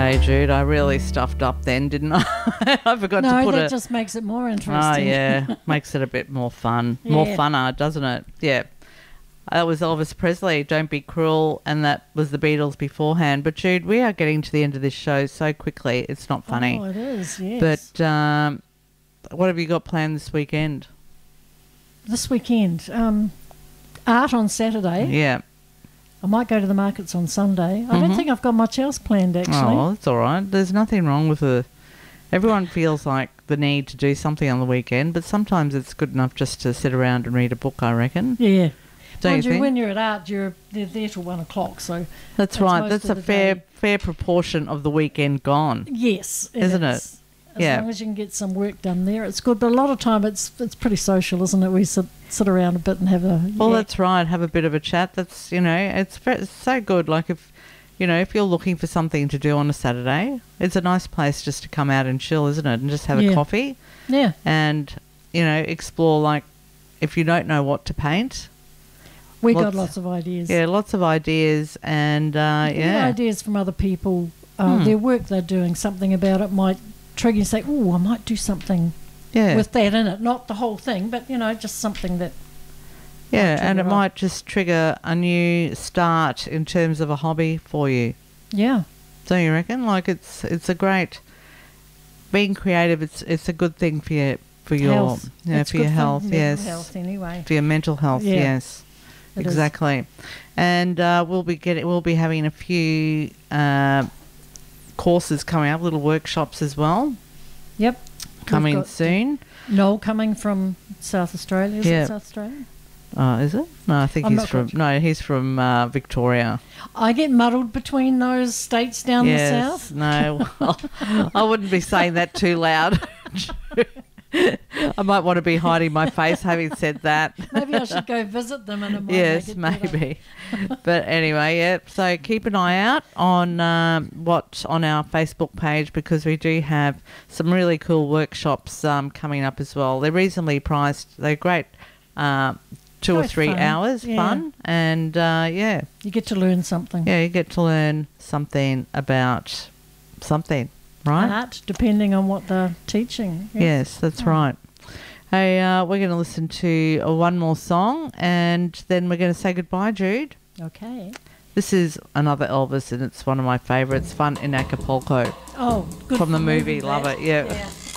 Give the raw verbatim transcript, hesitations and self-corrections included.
Saturday, Jude. I really stuffed up then, didn't I? I forgot no, to put that it. just makes it more interesting. Oh, yeah. Makes it a bit more fun. Yeah. More funner, doesn't it? Yeah. That was Elvis Presley, Don't Be Cruel, and that was the Beatles beforehand. But, Jude, we are getting to the end of this show so quickly. It's not funny. Oh, it is, yes. But um, what have you got planned this weekend? This weekend, um, art on Saturday. Yeah. I might go to the markets on Sunday. I don't Mhm. think I've got much else planned, actually. Oh, that's all right. There's nothing wrong with the... Everyone feels like the need to do something on the weekend, but sometimes it's good enough just to sit around and read a book, I reckon. Yeah. Don't Mind you you, think? when you're at art, you're they're there till one o'clock, so... That's, that's right. most That's of a the fair day. fair proportion of the weekend gone. Yes, it Isn't it? is. As Yeah. long as you can get some work done there, it's good. But a lot of time, it's it's pretty social, isn't it? We sit sit around a bit and have a... Well, yak. that's right. Have a bit of a chat. That's, you know, it's, ve- it's so good. Like if, you know, if you're looking for something to do on a Saturday, it's a nice place just to come out and chill, isn't it? And just have Yeah. a coffee Yeah. and, you know, explore, like, if you don't know what to paint. We Lots- got lots of ideas. Yeah, lots of ideas and, uh, You get yeah. ideas from other people. Uh, Hmm. Their work they're doing, something about it might trigger you and say, oh, I might do something Yeah. with that in it. Not the whole thing, but, you know, just something that... Yeah, might and it trigger might just trigger a new start in terms of a hobby for you. Yeah. Don't you reckon? Like it's it's a great being creative. It's it's a good thing for your for your Health. yeah It's for good your health. mental Yes, health anyway. for your mental health. Yeah, Yes, it is. exactly. And uh, we'll be getting we'll be having a few uh, courses coming up, little workshops as well. Yep. Coming got- soon. Noel coming from South Australia. Is Yeah. it South Australia? Oh, is it? No, I think I'm he's not from quite no, he's from uh, Victoria. I get muddled between those states down the Yes, south. no, well, I wouldn't be saying that too loud. I might want to be hiding my face having said that. Maybe I should go visit them and it might Yes, make it better. maybe. But anyway, yeah. So keep an eye out on um, what on our Facebook page because we do have some really cool workshops um, coming up as well. They're reasonably priced. They're great. Uh, two or Both three fun, hours yeah. fun, and uh, yeah, You get to learn something. yeah, you get to learn something about something, right? Art, depending on what they're teaching. Yeah. Yes, that's Oh. right. Hey, uh, we're going to listen to uh, one more song and then we're going to say goodbye, Jude. Okay. This is another Elvis and it's one of my favourites, Fun in Acapulco. Oh, good From the for movie, love that. it, yeah. Yeah.